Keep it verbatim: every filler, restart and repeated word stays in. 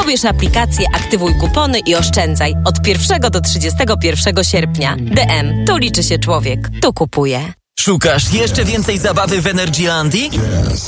Pobierz aplikację, aktywuj kupony i oszczędzaj od pierwszego do trzydziestego pierwszego sierpnia. D M. Tu liczy się człowiek. Tu kupuję. Szukasz jeszcze więcej zabawy w Energylandii?